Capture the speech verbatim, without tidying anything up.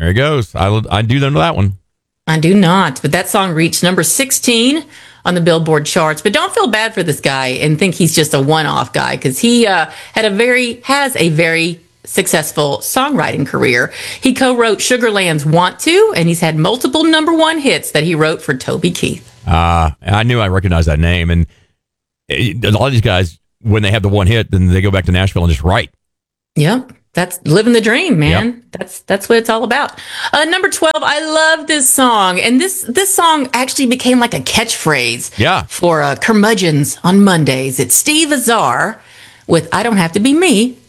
There he goes. I, I do know that one. I do not, but that song reached number sixteen on the Billboard charts. But don't feel bad for this guy and think he's just a one-off guy, because he uh, had a very has a very successful songwriting career. He co-wrote Sugarland's "Want To," and he's had multiple number one hits that he wrote for Toby Keith. Uh, I knew I recognized that name, and it, a lot of these guys, when they have the one hit, then they go back to Nashville and just write. Yep. That's living the dream, man. Yep. That's that's what it's all about. Uh, number twelve, I love this song. And this this song actually became like a catchphrase Yeah. for uh, curmudgeons on Mondays. It's Steve Azar with "I Don't Have to Be Me